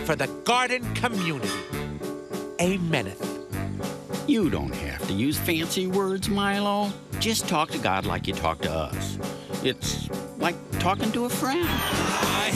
for the garden community. Ameneth. You don't have to use fancy words, Milo. Just talk to God like you talk to us. It's like talking to a friend.